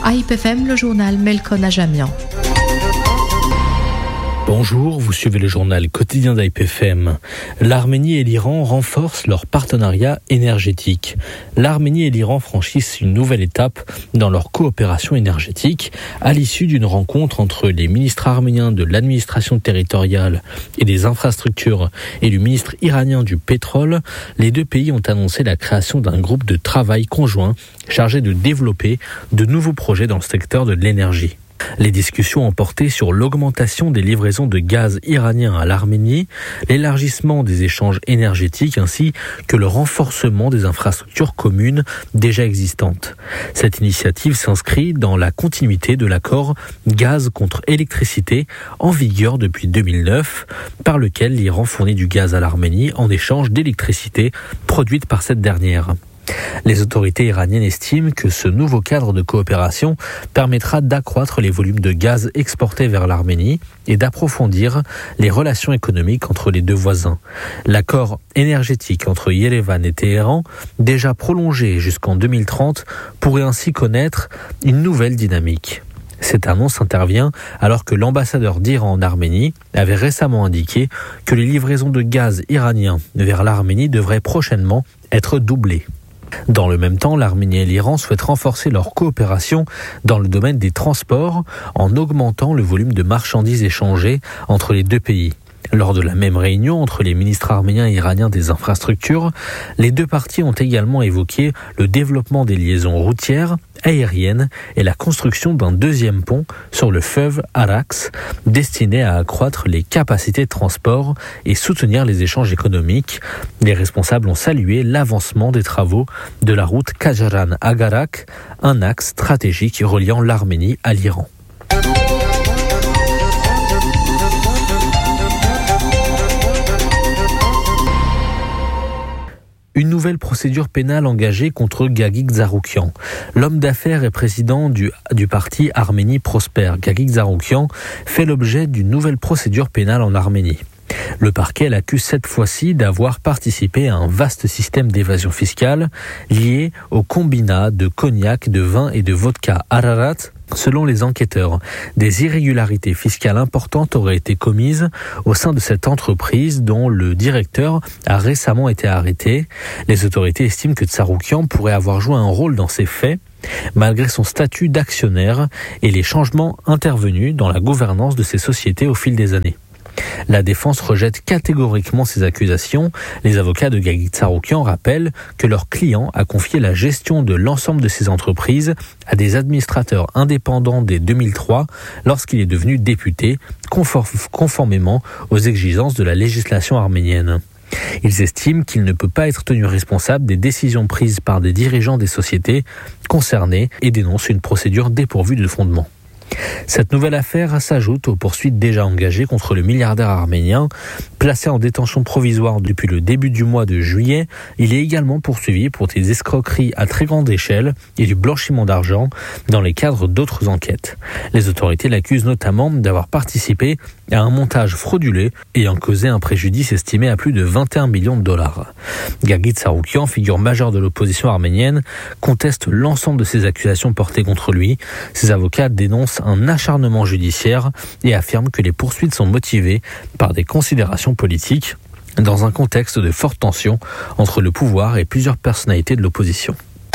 AIP-FM, le journal Melkon Ajamian. Bonjour, vous suivez le journal quotidien d'AIP-FM. L'Arménie et l'Iran renforcent leur partenariat énergétique. L'Arménie et l'Iran franchissent une nouvelle étape dans leur coopération énergétique à l'issue d'une rencontre entre les ministres arméniens de l'administration territoriale et des infrastructures et le ministre iranien du pétrole. Les deux pays ont annoncé la création d'un groupe de travail conjoint chargé de développer de nouveaux projets dans le secteur de l'énergie. Les discussions ont porté sur l'augmentation des livraisons de gaz iranien à l'Arménie, l'élargissement des échanges énergétiques ainsi que le renforcement des infrastructures communes déjà existantes. Cette initiative s'inscrit dans la continuité de l'accord gaz contre électricité en vigueur depuis 2009, par lequel l'Iran fournit du gaz à l'Arménie en échange d'électricité produite par cette dernière. Les autorités iraniennes estiment que ce nouveau cadre de coopération permettra d'accroître les volumes de gaz exportés vers l'Arménie et d'approfondir les relations économiques entre les deux voisins. L'accord énergétique entre Yerevan et Téhéran, déjà prolongé jusqu'en 2030, pourrait ainsi connaître une nouvelle dynamique. Cette annonce intervient alors que l'ambassadeur d'Iran en Arménie avait récemment indiqué que les livraisons de gaz iranien vers l'Arménie devraient prochainement être doublées. Dans le même temps, l'Arménie et l'Iran souhaitent renforcer leur coopération dans le domaine des transports en augmentant le volume de marchandises échangées entre les deux pays. Lors de la même réunion entre les ministres arméniens et iraniens des infrastructures, les deux parties ont également évoqué le développement des liaisons routières, aériennes et la construction d'un deuxième pont sur le fleuve Arax, destiné à accroître les capacités de transport et soutenir les échanges économiques. Les responsables ont salué l'avancement des travaux de la route Kajaran-Agarak, un axe stratégique reliant l'Arménie à l'Iran. Une nouvelle procédure pénale engagée contre Gagik Tsarukyan. L'homme d'affaires et président du parti Arménie Prospère, Gagik Tsarukyan, fait l'objet d'une nouvelle procédure pénale en Arménie. Le parquet l'accuse cette fois-ci d'avoir participé à un vaste système d'évasion fiscale lié au combinat de cognac, de vin et de vodka Ararat. Selon les enquêteurs, des irrégularités fiscales importantes auraient été commises au sein de cette entreprise dont le directeur a récemment été arrêté. Les autorités estiment que Tsarukyan pourrait avoir joué un rôle dans ces faits, malgré son statut d'actionnaire et les changements intervenus dans la gouvernance de ces sociétés au fil des années. La défense rejette catégoriquement ces accusations. Les avocats de Gagik Tsarukyan rappellent que leur client a confié la gestion de l'ensemble de ces entreprises à des administrateurs indépendants dès 2003 lorsqu'il est devenu député, conformément aux exigences de la législation arménienne. Ils estiment qu'il ne peut pas être tenu responsable des décisions prises par des dirigeants des sociétés concernées et dénoncent une procédure dépourvue de fondement. Cette nouvelle affaire s'ajoute aux poursuites déjà engagées contre le milliardaire arménien. Placé en détention provisoire depuis le début du mois de juillet, il est également poursuivi pour des escroqueries à très grande échelle et du blanchiment d'argent dans les cadres d'autres enquêtes. Les autorités l'accusent notamment d'avoir participé à un montage frauduleux ayant causé un préjudice estimé à plus de 21 millions de dollars. Gagik Tsarukyan, figure majeure de l'opposition arménienne, conteste l'ensemble de ces accusations portées contre lui. Ses avocats dénoncent un acharnement judiciaire et affirment que les poursuites sont motivées par des considérations politiques dans un contexte de forte tension entre le pouvoir et plusieurs personnalités de l'opposition.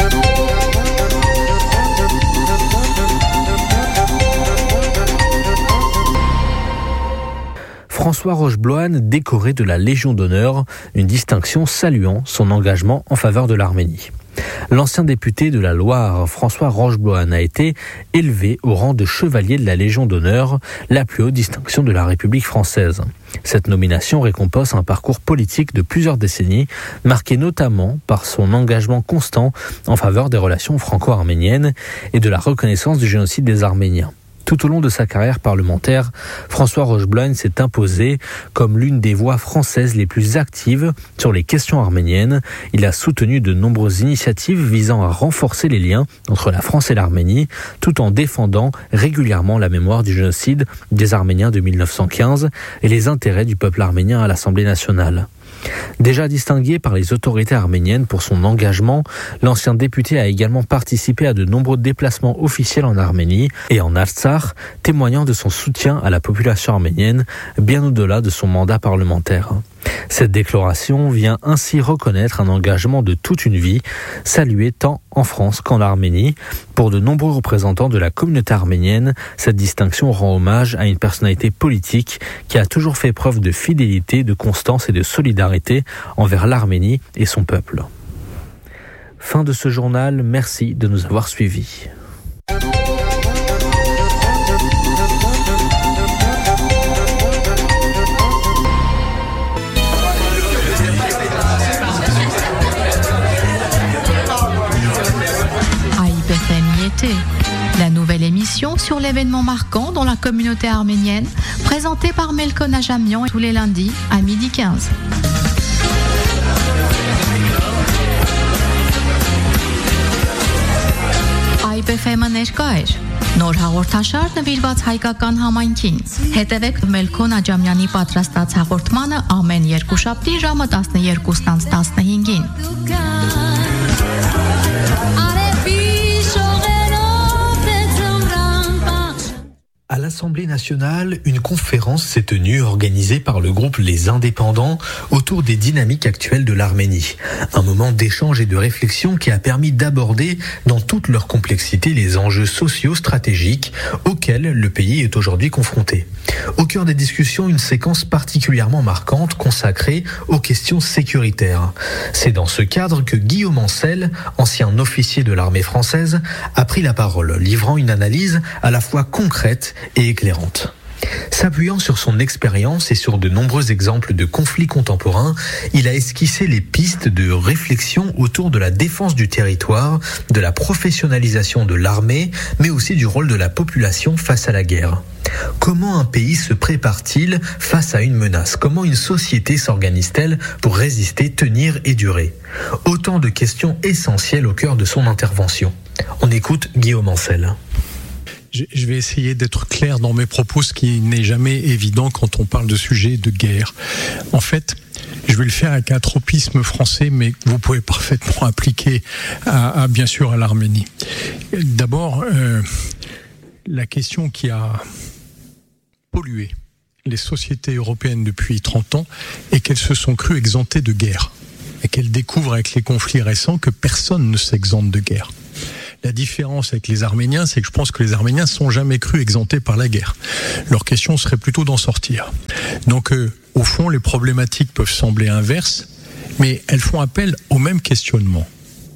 François Rochebloine décoré de la Légion d'honneur, une distinction saluant son engagement en faveur de l'Arménie. L'ancien député de la Loire, François Rochebloine, a été élevé au rang de chevalier de la Légion d'honneur, la plus haute distinction de la République française. Cette nomination récompense un parcours politique de plusieurs décennies, marqué notamment par son engagement constant en faveur des relations franco-arméniennes et de la reconnaissance du génocide des Arméniens. Tout au long de sa carrière parlementaire, François Rochebloine s'est imposé comme l'une des voix françaises les plus actives sur les questions arméniennes. Il a soutenu de nombreuses initiatives visant à renforcer les liens entre la France et l'Arménie, tout en défendant régulièrement la mémoire du génocide des Arméniens de 1915 et les intérêts du peuple arménien à l'Assemblée nationale. Déjà distingué par les autorités arméniennes pour son engagement, l'ancien député a également participé à de nombreux déplacements officiels en Arménie et en Artsakh, témoignant de son soutien à la population arménienne, bien au-delà de son mandat parlementaire. Cette déclaration vient ainsi reconnaître un engagement de toute une vie, salué tant en France qu'en Arménie. Pour de nombreux représentants de la communauté arménienne, cette distinction rend hommage à une personnalité politique qui a toujours fait preuve de fidélité, de constance et de solidarité envers l'Arménie et son peuple. Fin de ce journal, merci de nous avoir suivis. La nouvelle émission sur l'événement marquant dans la communauté arménienne, présentée par Melko Najamian tous les lundis à 12h15. IPFM-ը ներկա էր։ Նոր հաղորդաշար նվիրված հայկական համայնքին։ Հետևեք Մելքո Նաջամյանի պատրաստած հաղորդմանը ամեն երկուշաբթի ժամը 12:15-ին։ À l'Assemblée nationale, une conférence s'est tenue organisée par le groupe Les Indépendants autour des dynamiques actuelles de l'Arménie. Un moment d'échange et de réflexion qui a permis d'aborder dans toute leur complexité les enjeux sociaux stratégiques auxquels le pays est aujourd'hui confronté. Au cœur des discussions, une séquence particulièrement marquante consacrée aux questions sécuritaires. C'est dans ce cadre que Guillaume Ancel, ancien officier de l'armée française, a pris la parole, livrant une analyse à la fois concrète et éclairante. S'appuyant sur son expérience et sur de nombreux exemples de conflits contemporains, il a esquissé les pistes de réflexion autour de la défense du territoire, de la professionnalisation de l'armée, mais aussi du rôle de la population face à la guerre. Comment un pays se prépare-t-il face à une menace? Comment une société s'organise-t-elle pour résister, tenir et durer? Autant de questions essentielles au cœur de son intervention. On écoute Guillaume Ancel. Je vais essayer d'être clair dans mes propos, ce qui n'est jamais évident quand on parle de sujets de guerre. En fait, je vais le faire avec un tropisme français, mais vous pouvez parfaitement appliquer bien sûr à l'Arménie. D'abord, la question qui a pollué les sociétés européennes depuis 30 ans est qu'elles se sont crues exemptées de guerre et qu'elles découvrent avec les conflits récents que personne ne s'exempte de guerre. La différence avec les Arméniens, c'est que je pense que les Arméniens ne sont jamais crus exemptés par la guerre. Leur question serait plutôt d'en sortir. Donc, au fond, les problématiques peuvent sembler inverses, mais elles font appel au même questionnement.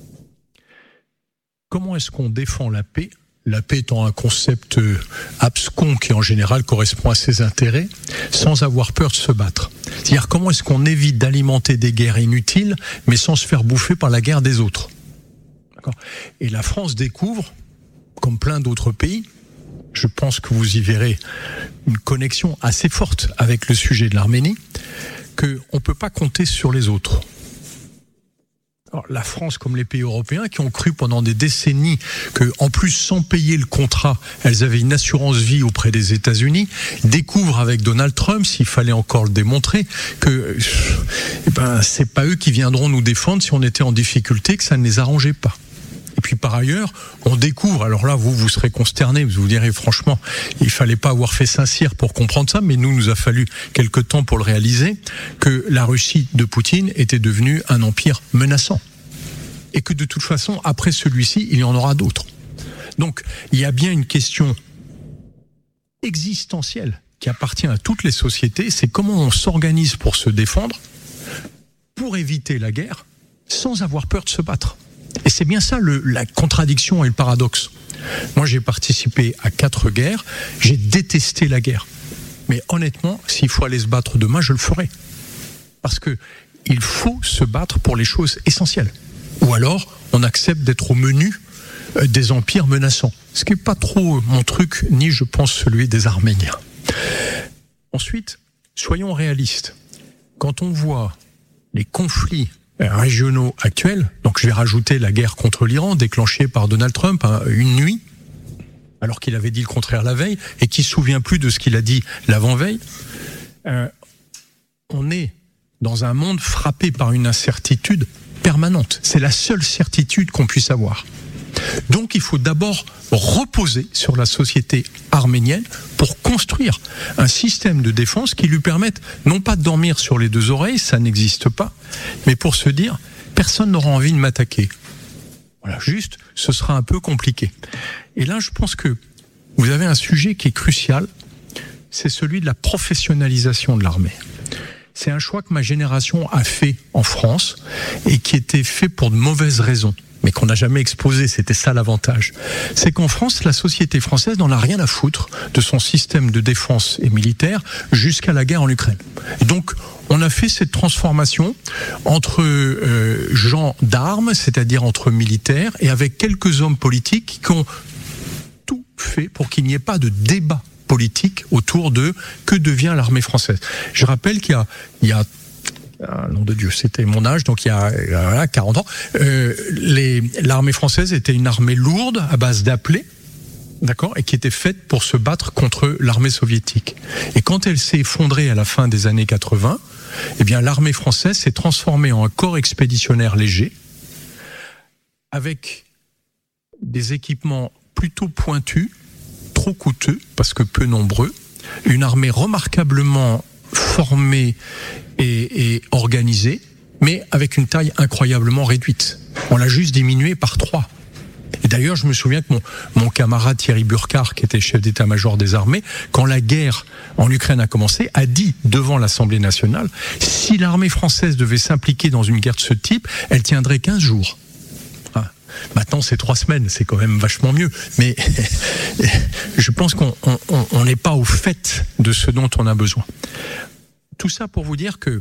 Comment est-ce qu'on défend la paix ? La paix étant un concept abscon qui, en général, correspond à ses intérêts, sans avoir peur de se battre. C'est-à-dire, comment est-ce qu'on évite d'alimenter des guerres inutiles, mais sans se faire bouffer par la guerre des autres ? Et la France découvre, comme plein d'autres pays, je pense que vous y verrez une connexion assez forte avec le sujet de l'Arménie, qu'on ne peut pas compter sur les autres. Alors, la France, comme les pays européens, qui ont cru pendant des décennies que, en plus, sans payer le contrat, elles avaient une assurance vie auprès des États-Unis, découvrent avec Donald Trump, s'il fallait encore le démontrer, que c'est pas eux qui viendront nous défendre si on était en difficulté, que ça ne les arrangeait pas. Et puis par ailleurs, on découvre, alors là vous serez consternés, vous direz franchement, il fallait pas avoir fait Saint-Cyr pour comprendre ça, mais nous a fallu quelque temps pour le réaliser, que la Russie de Poutine était devenue un empire menaçant. Et que de toute façon, après celui-ci, il y en aura d'autres. Donc, il y a bien une question existentielle qui appartient à toutes les sociétés, c'est comment on s'organise pour se défendre, pour éviter la guerre, sans avoir peur de se battre. Et c'est bien ça la contradiction et le paradoxe. Moi, j'ai participé à 4 guerres, j'ai détesté la guerre. Mais honnêtement, s'il faut aller se battre demain, je le ferai. Parce que il faut se battre pour les choses essentielles. Ou alors, on accepte d'être au menu des empires menaçants. Ce qui n'est pas trop mon truc, ni je pense celui des Arméniens. Ensuite, soyons réalistes. Quand on voit les conflits régionaux actuels, donc je vais rajouter la guerre contre l'Iran déclenchée par Donald Trump une nuit, alors qu'il avait dit le contraire la veille, et qui ne se souvient plus de ce qu'il a dit l'avant-veille, on est dans un monde frappé par une incertitude permanente. C'est la seule certitude qu'on puisse avoir. Donc il faut d'abord reposer sur la société arménienne pour construire un système de défense qui lui permette non pas de dormir sur les deux oreilles, ça n'existe pas, mais pour se dire personne n'aura envie de m'attaquer. Voilà, juste, ce sera un peu compliqué. Et là, je pense que vous avez un sujet qui est crucial, c'est celui de la professionnalisation de l'armée. C'est un choix que ma génération a fait en France et qui était fait pour de mauvaises raisons, mais qu'on n'a jamais exposé, c'était ça l'avantage. C'est qu'en France, la société française n'en a rien à foutre de son système de défense et militaire jusqu'à la guerre en Ukraine. Et donc, on a fait cette transformation entre gens d'armes, c'est-à-dire entre militaires, et avec quelques hommes politiques qui ont tout fait pour qu'il n'y ait pas de débat politique autour de que devient l'armée française. Je rappelle qu'il y a nom de Dieu, c'était mon âge, donc il y a 40 ans, l'armée française était une armée lourde à base d'appelés, d'accord, et qui était faite pour se battre contre l'armée soviétique. Et quand elle s'est effondrée à la fin des années 80, eh bien l'armée française s'est transformée en un corps expéditionnaire léger, avec des équipements plutôt pointus, trop coûteux parce que peu nombreux, une armée remarquablement formée et organisée, mais avec une taille incroyablement réduite. On l'a juste diminuée par 3. Et d'ailleurs, je me souviens que mon camarade Thierry Burkhardt, qui était chef d'état-major des armées, quand la guerre en Ukraine a commencé, a dit devant l'Assemblée nationale, si l'armée française devait s'impliquer dans une guerre de ce type, elle tiendrait 15 jours. Maintenant, c'est 3 semaines, c'est quand même vachement mieux. Mais je pense qu'on n'est pas au fait de ce dont on a besoin. Tout ça pour vous dire que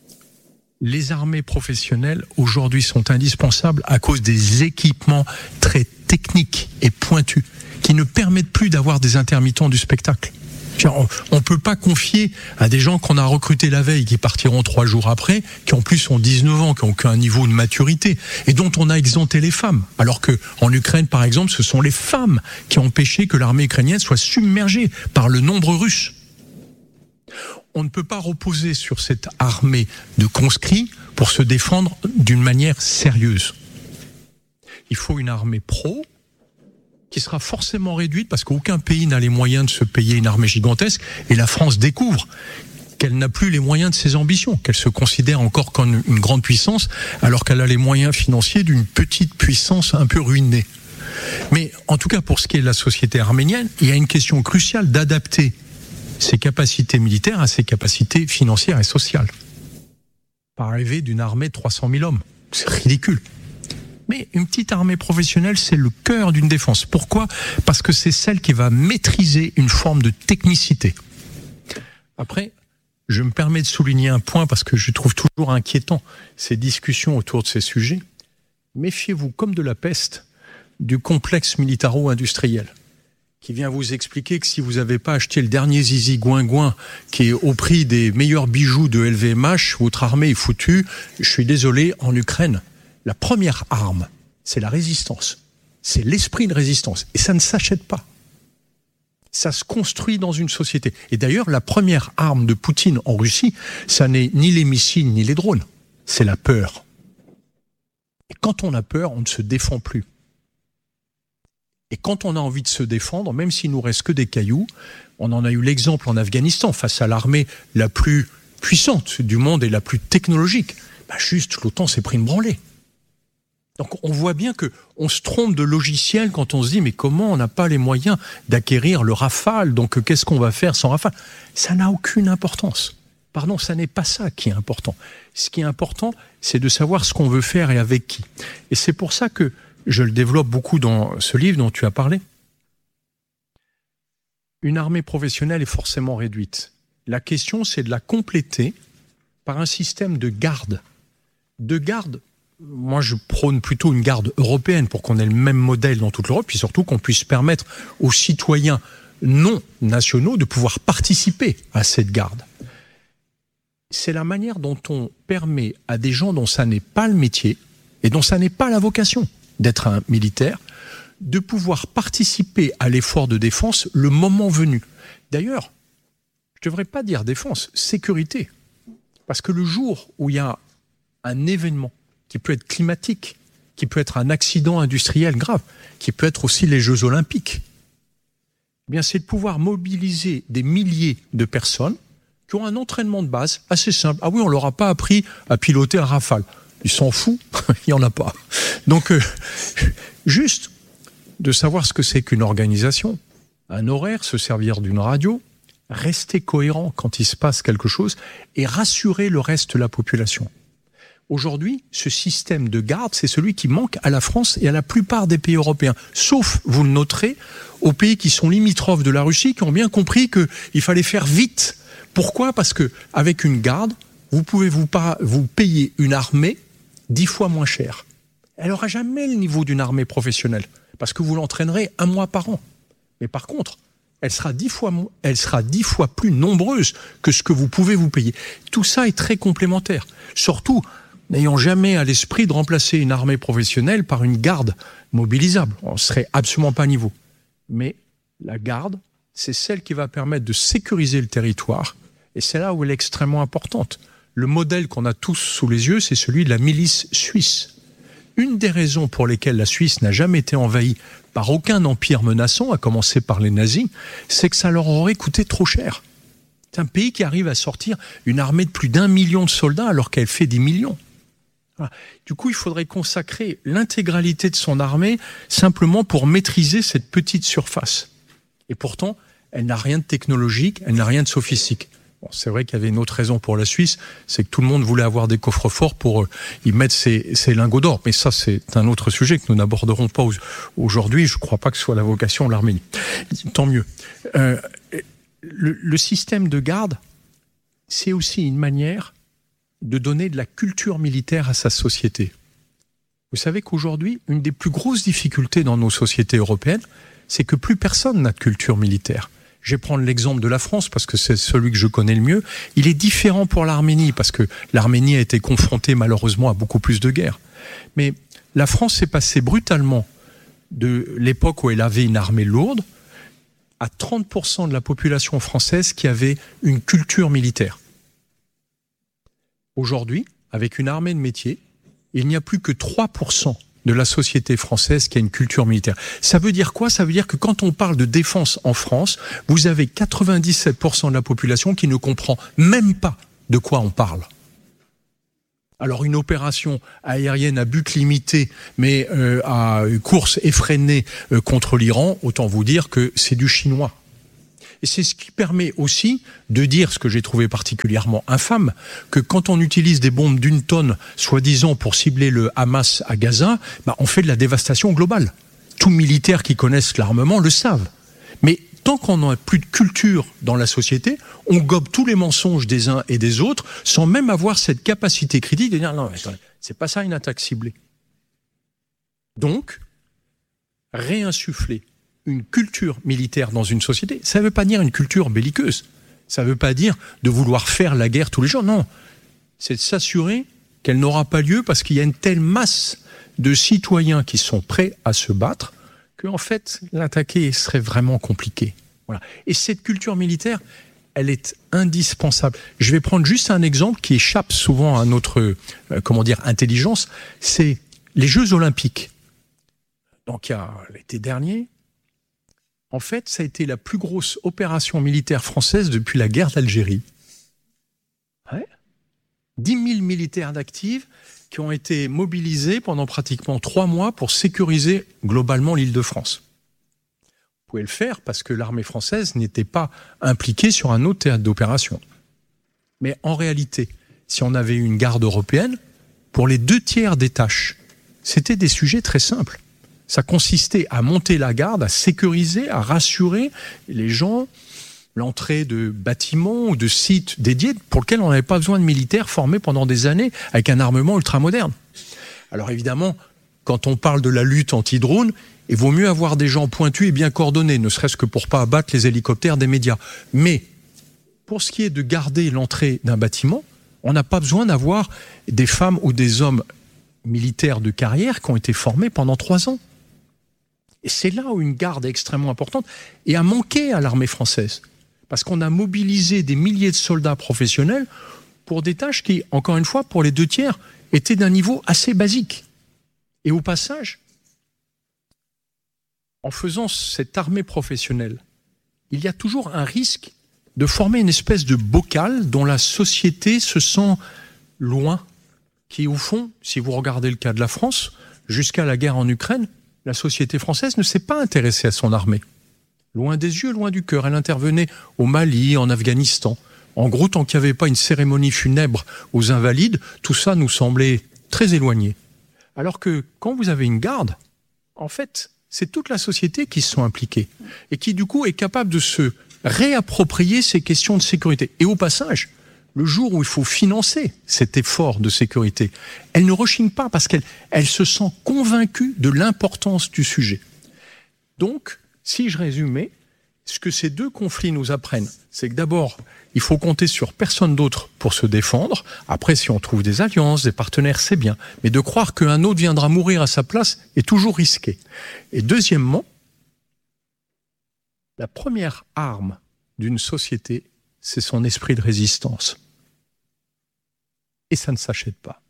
les armées professionnelles, aujourd'hui, sont indispensables à cause des équipements très techniques et pointus qui ne permettent plus d'avoir des intermittents du spectacle. On ne peut pas confier à des gens qu'on a recrutés la veille, qui partiront 3 jours après, qui en plus ont 19 ans, qui n'ont aucun niveau de maturité, et dont on a exempté les femmes. Alors qu'en Ukraine, par exemple, ce sont les femmes qui ont empêché que l'armée ukrainienne soit submergée par le nombre russe. On ne peut pas reposer sur cette armée de conscrits pour se défendre d'une manière sérieuse. Il faut une armée pro, qui sera forcément réduite parce qu'aucun pays n'a les moyens de se payer une armée gigantesque, et la France découvre qu'elle n'a plus les moyens de ses ambitions, qu'elle se considère encore comme une grande puissance alors qu'elle a les moyens financiers d'une petite puissance un peu ruinée. Mais en tout cas, pour ce qui est de la société arménienne, il y a une question cruciale d'adapter ses capacités militaires à ses capacités financières et sociales. Pas rêver d'une armée de 300 000 hommes, c'est ridicule. Mais une petite armée professionnelle, c'est le cœur d'une défense. Pourquoi ? Parce que c'est celle qui va maîtriser une forme de technicité. Après, je me permets de souligner un point parce que je trouve toujours inquiétant ces discussions autour de ces sujets. Méfiez-vous, comme de la peste, du complexe militaro-industriel qui vient vous expliquer que si vous n'avez pas acheté le dernier zizi gouingouin qui est au prix des meilleurs bijoux de LVMH, votre armée est foutue. Je suis désolé, en Ukraine, la première arme, c'est la résistance. C'est l'esprit de résistance. Et ça ne s'achète pas. Ça se construit dans une société. Et d'ailleurs, la première arme de Poutine en Russie, ça n'est ni les missiles ni les drones. C'est la peur. Et quand on a peur, on ne se défend plus. Et quand on a envie de se défendre, même s'il nous reste que des cailloux, on en a eu l'exemple en Afghanistan, face à l'armée la plus puissante du monde et la plus technologique. Juste, l'OTAN s'est pris une branlée. Donc on voit bien qu'on se trompe de logiciel quand on se dit mais comment on n'a pas les moyens d'acquérir le Rafale, donc qu'est-ce qu'on va faire sans Rafale ? Ça n'a aucune importance. Pardon, ça n'est pas ça qui est important. Ce qui est important, c'est de savoir ce qu'on veut faire et avec qui. Et c'est pour ça que je le développe beaucoup dans ce livre dont tu as parlé. Une armée professionnelle est forcément réduite. La question, c'est de la compléter par un système de garde. De garde, moi je prône plutôt une garde européenne pour qu'on ait le même modèle dans toute l'Europe, puis surtout qu'on puisse permettre aux citoyens non nationaux de pouvoir participer à cette garde. C'est la manière dont on permet à des gens dont ça n'est pas le métier et dont ça n'est pas la vocation d'être un militaire, de pouvoir participer à l'effort de défense le moment venu. D'ailleurs, je ne devrais pas dire défense, sécurité. Parce que le jour où il y a un événement qui peut être climatique, qui peut être un accident industriel grave, qui peut être aussi les Jeux Olympiques, eh bien c'est de pouvoir mobiliser des milliers de personnes qui ont un entraînement de base assez simple. Ah oui, on leur a pas appris à piloter un Rafale. Ils s'en foutent, il n'y en a pas. Donc, juste de savoir ce que c'est qu'une organisation, un horaire, se servir d'une radio, rester cohérent quand il se passe quelque chose et rassurer le reste de la population. Aujourd'hui, ce système de garde, c'est celui qui manque à la France et à la plupart des pays européens, sauf, vous le noterez, aux pays qui sont limitrophes de la Russie, qui ont bien compris qu'il fallait faire vite. Pourquoi ? Parce que avec une garde, vous pouvez vous payer une armée 10 fois moins cher. Elle n'aura jamais le niveau d'une armée professionnelle, parce que vous l'entraînerez 1 mois par an. Mais par contre, elle sera 10 fois plus nombreuse que ce que vous pouvez vous payer. Tout ça est très complémentaire. Surtout, n'ayant jamais à l'esprit de remplacer une armée professionnelle par une garde mobilisable. On ne serait absolument pas à niveau. Mais la garde, c'est celle qui va permettre de sécuriser le territoire, et c'est là où elle est extrêmement importante. Le modèle qu'on a tous sous les yeux, c'est celui de la milice suisse. Une des raisons pour lesquelles la Suisse n'a jamais été envahie par aucun empire menaçant, à commencer par les nazis, c'est que ça leur aurait coûté trop cher. C'est un pays qui arrive à sortir une armée de plus d'1 million de soldats alors qu'elle fait 10 millions. Voilà. Du coup, il faudrait consacrer l'intégralité de son armée simplement pour maîtriser cette petite surface. Et pourtant, elle n'a rien de technologique, elle n'a rien de sophistiqué. Bon, c'est vrai qu'il y avait une autre raison pour la Suisse, c'est que tout le monde voulait avoir des coffres-forts pour y mettre ses lingots d'or. Mais ça, c'est un autre sujet que nous n'aborderons pas aujourd'hui. Je ne crois pas que ce soit la vocation de l'Arménie. Tant mieux. Le système de garde, c'est aussi une manière de donner de la culture militaire à sa société. Vous savez qu'aujourd'hui, une des plus grosses difficultés dans nos sociétés européennes, c'est que plus personne n'a de culture militaire. Je vais prendre l'exemple de la France parce que c'est celui que je connais le mieux. Il est différent pour l'Arménie parce que l'Arménie a été confrontée malheureusement à beaucoup plus de guerres. Mais la France s'est passée brutalement de l'époque où elle avait une armée lourde à 30% de la population française qui avait une culture militaire. Aujourd'hui, avec une armée de métier, il n'y a plus que 3% de la société française qui a une culture militaire. Ça veut dire quoi ? Ça veut dire que quand on parle de défense en France, vous avez 97% de la population qui ne comprend même pas de quoi on parle. Alors une opération aérienne à but limité, mais à course effrénée contre l'Iran, autant vous dire que c'est du chinois. Et c'est ce qui permet aussi de dire, ce que j'ai trouvé particulièrement infâme, que quand on utilise des bombes d'1 tonne, soi-disant pour cibler le Hamas à Gaza, on fait de la dévastation globale. Tous militaires qui connaissent l'armement le savent. Mais tant qu'on n'a plus de culture dans la société, on gobe tous les mensonges des uns et des autres, sans même avoir cette capacité critique de dire non, c'est pas ça une attaque ciblée. Donc, réinsuffler une culture militaire dans une société, ça ne veut pas dire une culture belliqueuse. Ça ne veut pas dire de vouloir faire la guerre tous les jours. Non, c'est de s'assurer qu'elle n'aura pas lieu parce qu'il y a une telle masse de citoyens qui sont prêts à se battre qu'en fait, l'attaquer serait vraiment compliqué. Voilà. Et cette culture militaire, elle est indispensable. Je vais prendre juste un exemple qui échappe souvent à notre intelligence, c'est les Jeux Olympiques. Donc, il y a l'été dernier, en fait, ça a été la plus grosse opération militaire française depuis la guerre d'Algérie. Ouais. 10 000 militaires d'actifs qui ont été mobilisés pendant pratiquement 3 mois pour sécuriser globalement l'Île-de-France. Vous pouvez le faire parce que l'armée française n'était pas impliquée sur un autre théâtre d'opération. Mais en réalité, si on avait une garde européenne, pour les 2/3 des tâches, c'était des sujets très simples. Ça consistait à monter la garde, à sécuriser, à rassurer les gens, l'entrée de bâtiments ou de sites dédiés pour lesquels on n'avait pas besoin de militaires formés pendant des années avec un armement ultramoderne. Alors évidemment, quand on parle de la lutte anti-drone, il vaut mieux avoir des gens pointus et bien coordonnés, ne serait-ce que pour pas abattre les hélicoptères des médias. Mais pour ce qui est de garder l'entrée d'un bâtiment, on n'a pas besoin d'avoir des femmes ou des hommes militaires de carrière qui ont été formés pendant 3 ans. Et c'est là où une garde est extrêmement importante et a manqué à l'armée française. Parce qu'on a mobilisé des milliers de soldats professionnels pour des tâches qui, encore une fois, pour les 2/3, étaient d'un niveau assez basique. Et au passage, en faisant cette armée professionnelle, il y a toujours un risque de former une espèce de bocal dont la société se sent loin, qui au fond, si vous regardez le cas de la France, jusqu'à la guerre en Ukraine, la société française ne s'est pas intéressée à son armée. Loin des yeux, loin du cœur. Elle intervenait au Mali, en Afghanistan. En gros, tant qu'il n'y avait pas une cérémonie funèbre aux invalides, tout ça nous semblait très éloigné. Alors que quand vous avez une garde, en fait, c'est toute la société qui se sent impliquée et qui, du coup, est capable de se réapproprier ces questions de sécurité. Et au passage, le jour où il faut financer cet effort de sécurité, elle ne rechigne pas parce qu'elle se sent convaincue de l'importance du sujet. Donc, si je résumais, ce que ces deux conflits nous apprennent, c'est que d'abord, il faut compter sur personne d'autre pour se défendre. Après, si on trouve des alliances, des partenaires, c'est bien. Mais de croire qu'un autre viendra mourir à sa place est toujours risqué. Et deuxièmement, la première arme d'une société, c'est son esprit de résistance. Et ça ne s'achète pas.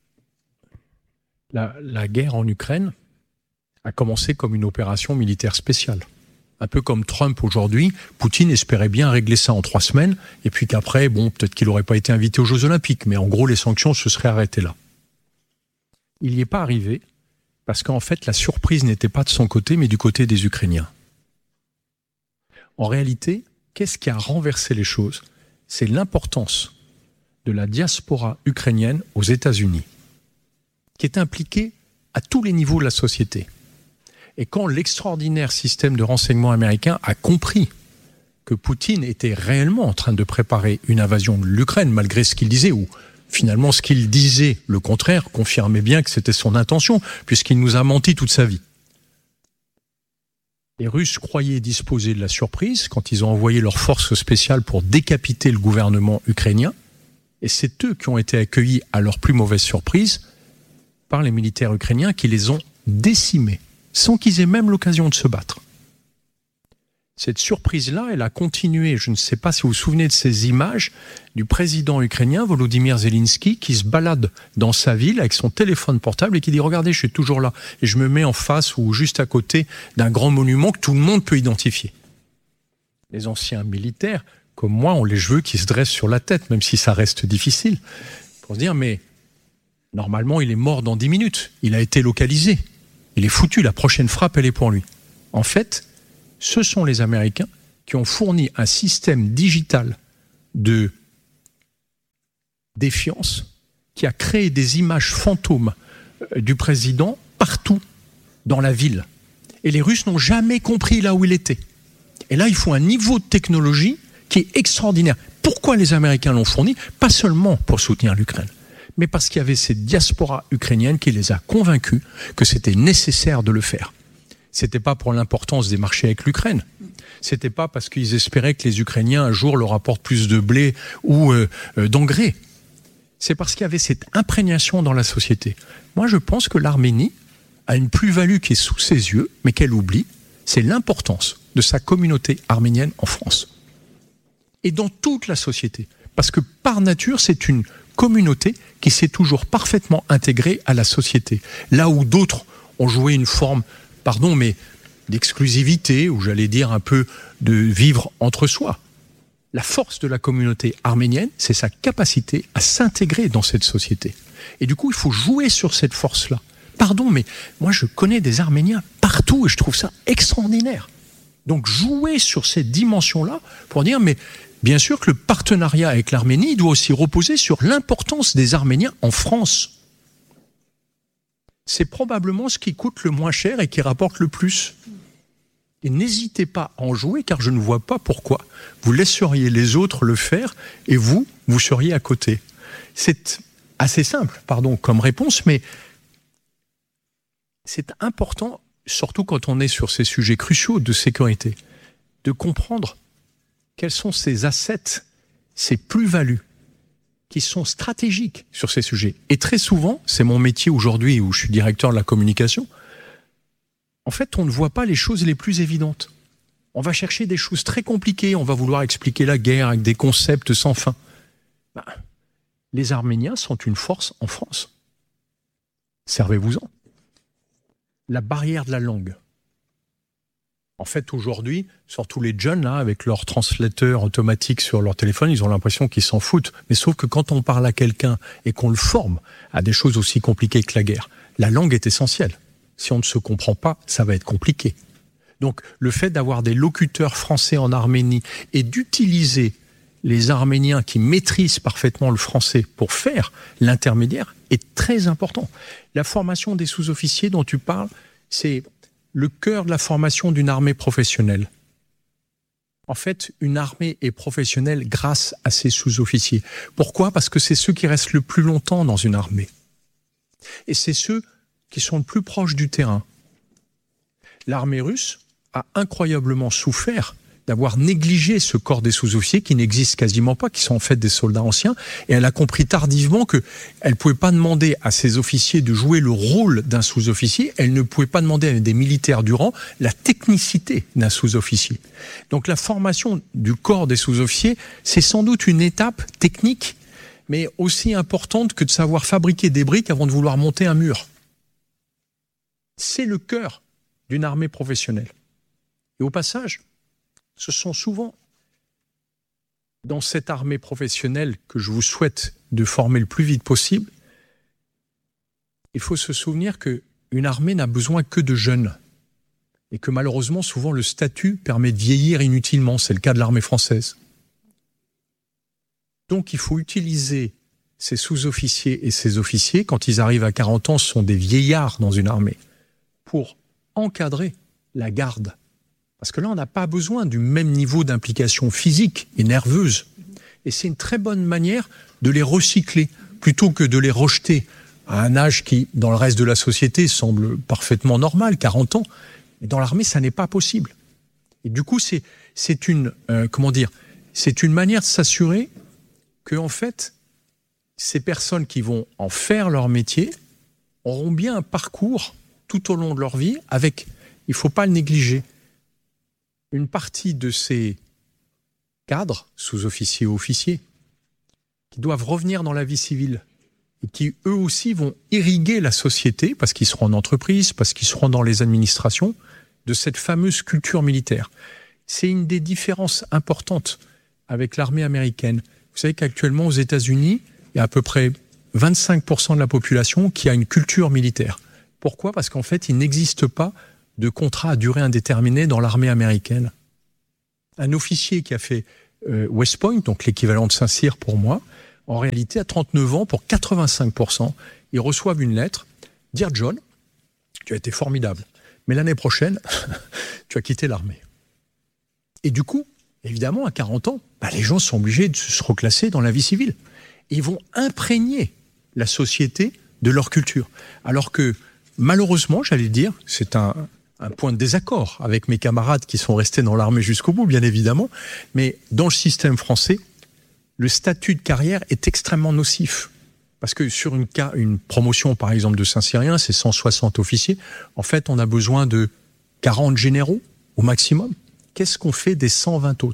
La guerre en Ukraine a commencé comme une opération militaire spéciale. Un peu comme Trump aujourd'hui, Poutine espérait bien régler ça en 3 semaines, et puis qu'après, peut-être qu'il n'aurait pas été invité aux Jeux Olympiques, mais en gros, les sanctions se seraient arrêtées là. Il n'y est pas arrivé, parce qu'en fait, la surprise n'était pas de son côté, mais du côté des Ukrainiens. En réalité, qu'est-ce qui a renversé les choses ? C'est l'importance de la diaspora ukrainienne aux États-Unis, qui est impliquée à tous les niveaux de la société. Et quand l'extraordinaire système de renseignement américain a compris que Poutine était réellement en train de préparer une invasion de l'Ukraine, malgré ce qu'il disait, ou finalement ce qu'il disait, le contraire, confirmait bien que c'était son intention, puisqu'il nous a menti toute sa vie. Les Russes croyaient disposer de la surprise quand ils ont envoyé leurs forces spéciales pour décapiter le gouvernement ukrainien, et c'est eux qui ont été accueillis à leur plus mauvaise surprise par les militaires ukrainiens qui les ont décimés, sans qu'ils aient même l'occasion de se battre. Cette surprise-là, elle a continué. Je ne sais pas si vous vous souvenez de ces images du président ukrainien, Volodymyr Zelensky, qui se balade dans sa ville avec son téléphone portable et qui dit « Regardez, je suis toujours là. Et je me mets en face ou juste à côté d'un grand monument que tout le monde peut identifier. » Les anciens militaires, comme moi, ont les cheveux qui se dressent sur la tête, même si ça reste difficile, pour se dire « Mais normalement, il est mort dans 10 minutes. Il a été localisé. Il est foutu. La prochaine frappe, elle est pour lui. » En fait, ce sont les Américains qui ont fourni un système digital de défiance qui a créé des images fantômes du président partout dans la ville. Et les Russes n'ont jamais compris là où il était. Et là, il faut un niveau de technologie qui est extraordinaire. Pourquoi les Américains l'ont fourni ? Pas seulement pour soutenir l'Ukraine, mais parce qu'il y avait cette diaspora ukrainienne qui les a convaincus que c'était nécessaire de le faire. C'était pas pour l'importance des marchés avec l'Ukraine. C'était pas parce qu'ils espéraient que les Ukrainiens un jour leur apportent plus de blé ou d'engrais. C'est parce qu'il y avait cette imprégnation dans la société. Moi, je pense que l'Arménie a une plus-value qui est sous ses yeux, mais qu'elle oublie, c'est l'importance de sa communauté arménienne en France. Et dans toute la société. Parce que par nature, c'est une communauté qui s'est toujours parfaitement intégrée à la société. Là où d'autres ont joué une forme d'exclusivité, ou j'allais dire un peu de vivre entre soi. La force de la communauté arménienne, c'est sa capacité à s'intégrer dans cette société. Et du coup, il faut jouer sur cette force-là. Mais moi je connais des Arméniens partout et je trouve ça extraordinaire. Donc jouer sur cette dimension-là pour dire, mais bien sûr que le partenariat avec l'Arménie doit aussi reposer sur l'importance des Arméniens en France. C'est probablement ce qui coûte le moins cher et qui rapporte le plus. Et n'hésitez pas à en jouer, car je ne vois pas pourquoi vous laisseriez les autres le faire et vous seriez à côté. C'est assez simple, comme réponse, mais c'est important, surtout quand on est sur ces sujets cruciaux de sécurité, de comprendre quels sont ces assets, ces plus-values, qui sont stratégiques sur ces sujets. Et très souvent, c'est mon métier aujourd'hui où je suis directeur de la communication, en fait, on ne voit pas les choses les plus évidentes. On va chercher des choses très compliquées, on va vouloir expliquer la guerre avec des concepts sans fin. Les Arméniens sont une force en France. Servez-vous-en. La barrière de la langue. En fait, aujourd'hui, surtout les jeunes, là, avec leur translateur automatique sur leur téléphone, ils ont l'impression qu'ils s'en foutent. Mais sauf que quand on parle à quelqu'un et qu'on le forme à des choses aussi compliquées que la guerre, la langue est essentielle. Si on ne se comprend pas, ça va être compliqué. Donc, le fait d'avoir des locuteurs français en Arménie et d'utiliser les Arméniens qui maîtrisent parfaitement le français pour faire l'intermédiaire est très important. La formation des sous-officiers dont tu parles, c'est le cœur de la formation d'une armée professionnelle. En fait, une armée est professionnelle grâce à ses sous-officiers. Pourquoi ? Parce que c'est ceux qui restent le plus longtemps dans une armée. Et c'est ceux qui sont le plus proches du terrain. L'armée russe a incroyablement souffert d'avoir négligé ce corps des sous-officiers qui n'existe quasiment pas, qui sont en fait des soldats anciens, et elle a compris tardivement qu'elle ne pouvait pas demander à ses officiers de jouer le rôle d'un sous-officier, elle ne pouvait pas demander à des militaires du rang la technicité d'un sous-officier. Donc la formation du corps des sous-officiers, c'est sans doute une étape technique, mais aussi importante que de savoir fabriquer des briques avant de vouloir monter un mur. C'est le cœur d'une armée professionnelle. Et au passage, ce sont souvent dans cette armée professionnelle que je vous souhaite de former le plus vite possible. Il faut se souvenir qu'une armée n'a besoin que de jeunes et que malheureusement, souvent, le statut permet de vieillir inutilement. C'est le cas de l'armée française. Donc, il faut utiliser ces sous-officiers et ces officiers, quand ils arrivent à 40 ans, ce sont des vieillards dans une armée, pour encadrer la garde. Parce que là, on n'a pas besoin du même niveau d'implication physique et nerveuse. Et c'est une très bonne manière de les recycler, plutôt que de les rejeter à un âge qui, dans le reste de la société, semble parfaitement normal, 40 ans. Mais dans l'armée, ça n'est pas possible. Et du coup, c'est une manière de s'assurer que, en fait, ces personnes qui vont en faire leur métier auront bien un parcours tout au long de leur vie avec, il ne faut pas le négliger, une partie de ces cadres, sous-officiers ou officiers, qui doivent revenir dans la vie civile et qui, eux aussi, vont irriguer la société, parce qu'ils seront en entreprise, parce qu'ils seront dans les administrations, de cette fameuse culture militaire. C'est une des différences importantes avec l'armée américaine. Vous savez qu'actuellement, aux États-Unis, il y a à peu près 25% de la population qui a une culture militaire. Pourquoi ? Parce qu'en fait, il n'existe pas de contrat à durée indéterminée dans l'armée américaine. Un officier qui a fait West Point, donc l'équivalent de Saint-Cyr pour moi, en réalité, à 39 ans, pour 85%, ils reçoivent une lettre. « Dear John, tu as été formidable, mais l'année prochaine, tu as quitté l'armée. » Et du coup, évidemment, à 40 ans, les gens sont obligés de se reclasser dans la vie civile. Et ils vont imprégner la société de leur culture. Alors que, malheureusement, j'allais dire, c'est un point de désaccord avec mes camarades qui sont restés dans l'armée jusqu'au bout, bien évidemment, mais dans le système français, le statut de carrière est extrêmement nocif. Parce que sur une promotion, par exemple, de Saint-Cyrien, c'est 160 officiers. En fait, on a besoin de 40 généraux au maximum. Qu'est-ce qu'on fait des 120 autres ?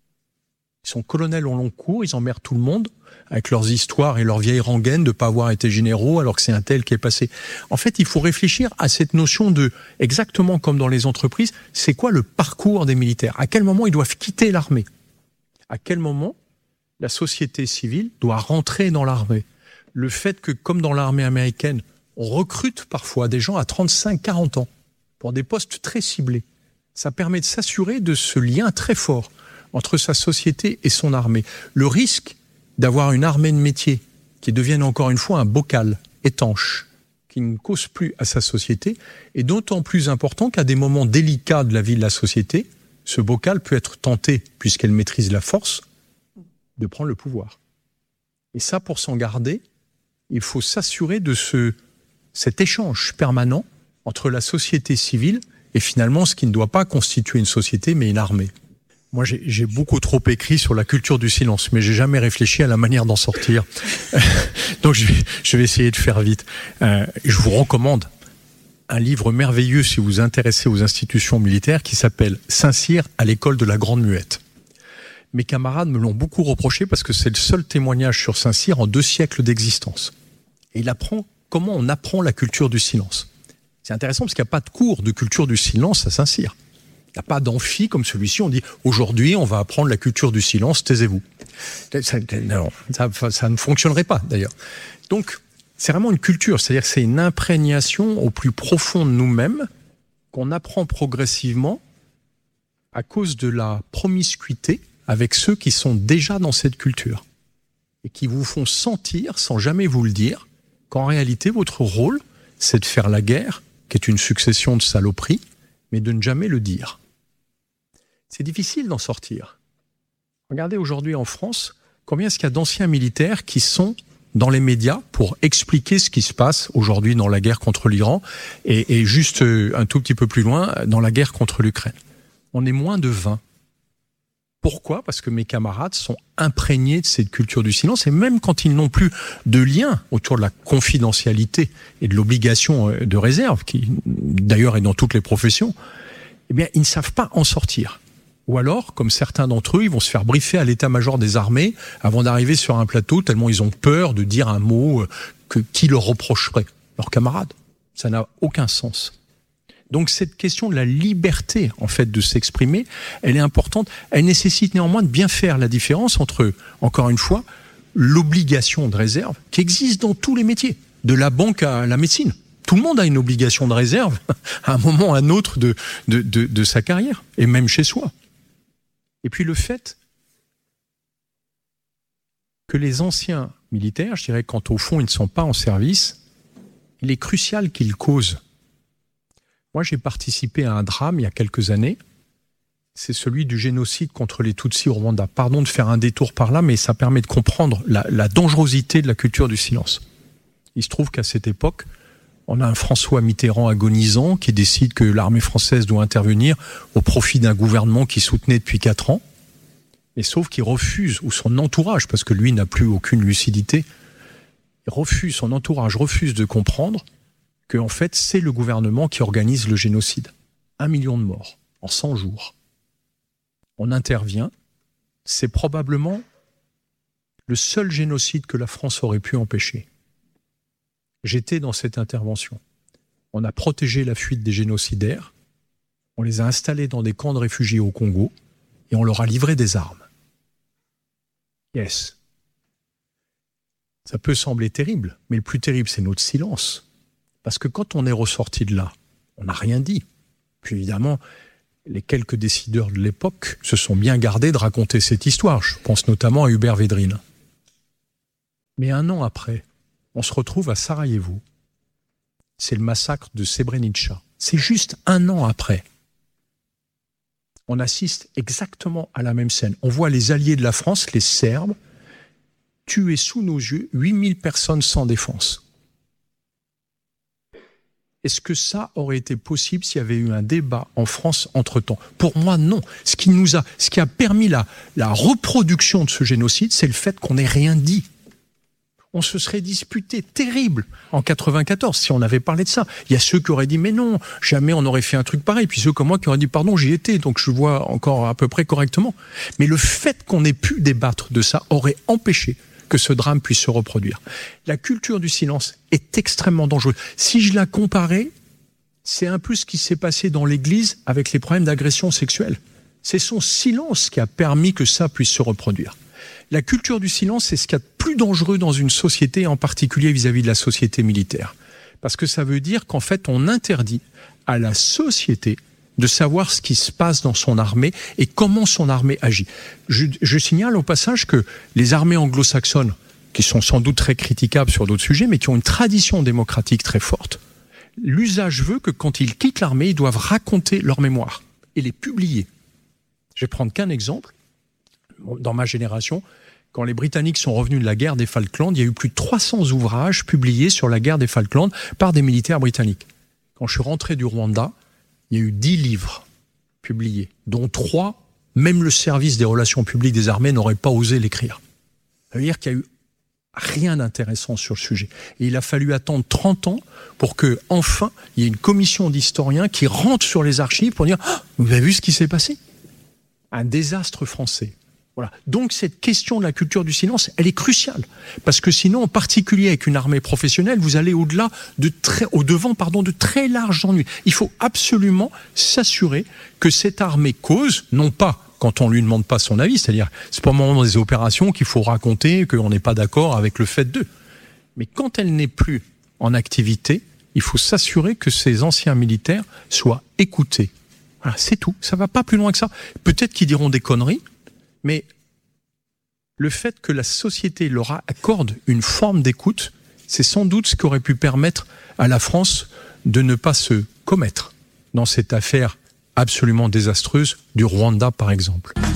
Ils sont colonels au long cours, ils emmerdent tout le monde avec leurs histoires et leurs vieilles rengaines de ne pas avoir été généraux alors que c'est un tel qui est passé. En fait, il faut réfléchir à cette notion de, exactement comme dans les entreprises, c'est quoi le parcours des militaires ? À quel moment ils doivent quitter l'armée ? À quel moment la société civile doit rentrer dans l'armée ? Le fait que, comme dans l'armée américaine, on recrute parfois des gens à 35-40 ans pour des postes très ciblés. Ça permet de s'assurer de ce lien très fort entre sa société et son armée. Le risque d'avoir une armée de métier qui devienne encore une fois un bocal étanche, qui ne cause plus à sa société, est d'autant plus important qu'à des moments délicats de la vie de la société, ce bocal peut être tenté, puisqu'elle maîtrise la force, de prendre le pouvoir. Et ça, pour s'en garder, il faut s'assurer de cet échange permanent entre la société civile et finalement ce qui ne doit pas constituer une société, mais une armée. Moi, j'ai beaucoup trop écrit sur la culture du silence, mais j'ai jamais réfléchi à la manière d'en sortir. Donc, je vais essayer de faire vite. Je vous recommande un livre merveilleux si vous vous intéressez aux institutions militaires qui s'appelle « Saint-Cyr à l'école de la Grande Muette ». mes camarades me l'ont beaucoup reproché parce que c'est le seul témoignage sur Saint-Cyr en 2 siècles d'existence. Et il apprend comment on apprend la culture du silence. C'est intéressant parce qu'il n'y a pas de cours de culture du silence à Saint-Cyr. Il n'y a pas d'amphi comme celui-ci, on dit aujourd'hui on va apprendre la culture du silence, taisez-vous. Ça ne fonctionnerait pas d'ailleurs. Donc c'est vraiment une culture, c'est-à-dire que c'est une imprégnation au plus profond de nous-mêmes qu'on apprend progressivement à cause de la promiscuité avec ceux qui sont déjà dans cette culture et qui vous font sentir, sans jamais vous le dire, qu'en réalité votre rôle c'est de faire la guerre, qui est une succession de saloperies, mais de ne jamais le dire. C'est difficile d'en sortir. Regardez aujourd'hui en France, combien est-ce qu'il y a d'anciens militaires qui sont dans les médias pour expliquer ce qui se passe aujourd'hui dans la guerre contre l'Iran et juste un tout petit peu plus loin, dans la guerre contre l'Ukraine. On est moins de 20. Pourquoi ? Parce que mes camarades sont imprégnés de cette culture du silence et même quand ils n'ont plus de lien autour de la confidentialité et de l'obligation de réserve, qui d'ailleurs est dans toutes les professions, eh bien, ils ne savent pas en sortir. Ou alors, comme certains d'entre eux, ils vont se faire briefer à l'état-major des armées avant d'arriver sur un plateau, tellement ils ont peur de dire un mot qui leur reprocherait. Leurs camarades. Ça n'a aucun sens. Donc cette question de la liberté, en fait, de s'exprimer, elle est importante. Elle nécessite néanmoins de bien faire la différence entre, encore une fois, l'obligation de réserve qui existe dans tous les métiers, de la banque à la médecine. Tout le monde a une obligation de réserve à un moment ou à un autre de sa carrière, et même chez soi. Et puis le fait que les anciens militaires, je dirais, quand au fond ils ne sont pas en service, il est crucial qu'ils causent. Moi, j'ai participé à un drame il y a quelques années. C'est celui du génocide contre les Tutsis au Rwanda. Pardon de faire un détour par là, mais ça permet de comprendre la dangerosité de la culture du silence. Il se trouve qu'à cette époque, on a un François Mitterrand agonisant qui décide que l'armée française doit intervenir au profit d'un gouvernement qu'il soutenait depuis 4 ans. Et sauf qu'il refuse, ou son entourage, parce que lui n'a plus aucune lucidité, son entourage refuse de comprendre que en fait, c'est le gouvernement qui organise le génocide. 1 million de morts en 100 jours. On intervient. C'est probablement le seul génocide que la France aurait pu empêcher. J'étais dans cette intervention. On a protégé la fuite des génocidaires. On les a installés dans des camps de réfugiés au Congo et on leur a livré des armes. Yes. Ça peut sembler terrible, mais le plus terrible, c'est notre silence. Parce que quand on est ressorti de là, on n'a rien dit. Puis évidemment, les quelques décideurs de l'époque se sont bien gardés de raconter cette histoire. Je pense notamment à Hubert Védrine. Mais 1 an après, on se retrouve à Sarajevo. C'est le massacre de Srebrenica. C'est juste 1 an après. On assiste exactement à la même scène. On voit les alliés de la France, les Serbes, tuer sous nos yeux 8000 personnes sans défense. Est-ce que ça aurait été possible s'il y avait eu un débat en France entre-temps ? Pour moi, non. Ce qui a permis la reproduction de ce génocide, c'est le fait qu'on n'ait rien dit. On se serait disputé terrible en 94 si on avait parlé de ça. Il y a ceux qui auraient dit mais non, jamais on aurait fait un truc pareil. Puis ceux comme moi qui auraient dit pardon, j'y étais, donc je vois encore à peu près correctement. Mais le fait qu'on ait pu débattre de ça aurait empêché que ce drame puisse se reproduire. La culture du silence est extrêmement dangereuse. Si je la comparais, c'est un peu ce qui s'est passé dans l'Église avec les problèmes d'agression sexuelle. C'est son silence qui a permis que ça puisse se reproduire. La culture du silence, c'est ce qu'il y a de plus dangereux dans une société, en particulier vis-à-vis de la société militaire. Parce que ça veut dire qu'en fait, on interdit à la société de savoir ce qui se passe dans son armée et comment son armée agit. Je signale au passage que les armées anglo-saxonnes, qui sont sans doute très critiquables sur d'autres sujets, mais qui ont une tradition démocratique très forte, l'usage veut que quand ils quittent l'armée, ils doivent raconter leur mémoire et les publier. Je vais prendre qu'un exemple. Dans ma génération, quand les Britanniques sont revenus de la guerre des Falklands, il y a eu plus de 300 ouvrages publiés sur la guerre des Falklands par des militaires britanniques. Quand je suis rentré du Rwanda, il y a eu 10 livres publiés, dont 3, même le service des relations publiques des armées n'aurait pas osé l'écrire. Ça veut dire qu'il y a eu rien d'intéressant sur le sujet. Et il a fallu attendre 30 ans pour que, enfin, il y ait une commission d'historiens qui rentre sur les archives pour dire « Ah, vous avez vu ce qui s'est passé ?» Un désastre français. Voilà. Donc cette question de la culture du silence, elle est cruciale. Parce que sinon, en particulier avec une armée professionnelle, vous allez au-devant de très larges ennuis. Il faut absolument s'assurer que cette armée cause, non pas quand on lui demande pas son avis, c'est-à-dire c'est pas au moment des opérations qu'il faut raconter qu'on n'est pas d'accord avec le fait d'eux. Mais quand elle n'est plus en activité, il faut s'assurer que ces anciens militaires soient écoutés. Voilà, c'est tout. Ça va pas plus loin que ça. Peut-être qu'ils diront des conneries, mais le fait que la société leur accorde une forme d'écoute, c'est sans doute ce qui aurait pu permettre à la France de ne pas se commettre dans cette affaire absolument désastreuse du Rwanda, par exemple.